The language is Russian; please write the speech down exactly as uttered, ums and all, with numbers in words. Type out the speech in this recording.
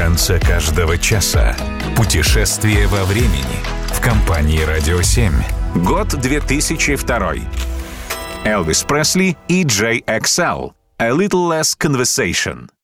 танца каждого часа. Путешествие во времени. В компании «Радио семь». Год две тысячи второй. Элвис Пресли и Джей Экс Эл. A Little Less Conversation.